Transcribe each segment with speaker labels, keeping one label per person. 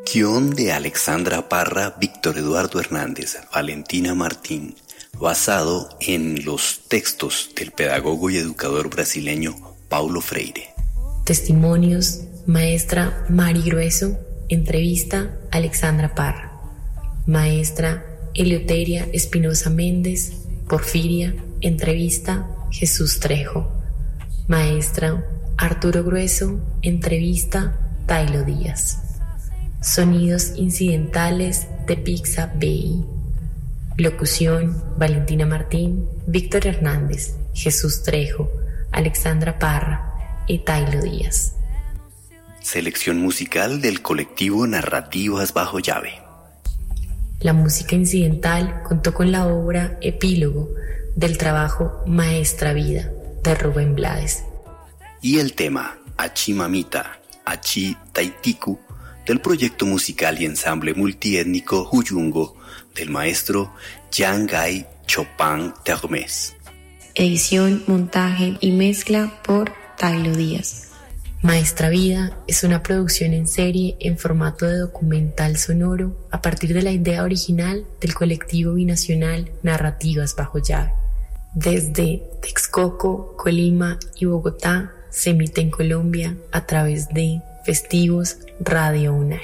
Speaker 1: Guión de Alexandra Parra, Víctor Eduardo Hernández, Valentina Martín, basado en los textos del pedagogo y educador brasileño Paulo Freire.
Speaker 2: Testimonios: maestra Mari Grueso, entrevista Alexandra Parra. Maestra Eleuteria Espinosa Méndez, Porfiria, entrevista Jesús Trejo. Maestra Arturo Grueso, entrevista Tailo Díaz. Sonidos incidentales de Pizza BI. Locución: Valentina Martín, Víctor Hernández, Jesús Trejo, Alexandra Parra y Tailo Díaz.
Speaker 1: Selección musical del colectivo Narrativas Bajo Llave.
Speaker 2: La música incidental contó con la obra Epílogo del trabajo Maestra Vida de Rubén Blades.
Speaker 1: Y el tema Achi Mamita, Achi Taitiku del proyecto musical y ensamble multiétnico Huyungo del maestro Jean-Guy Chopin Termes.
Speaker 2: Edición, montaje y mezcla por Tailo Díaz. Maestra Vida es una producción en serie en formato de documental sonoro a partir de la idea original del colectivo binacional Narrativas Bajo Llave. Desde Texcoco, Colima y Bogotá se emite en Colombia a través de Festivos Radio Unal.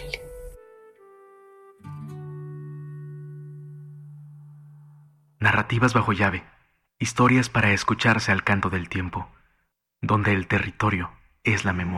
Speaker 3: Narrativas Bajo Llave. Historias para escucharse al canto del tiempo, donde el territorio es la memoria.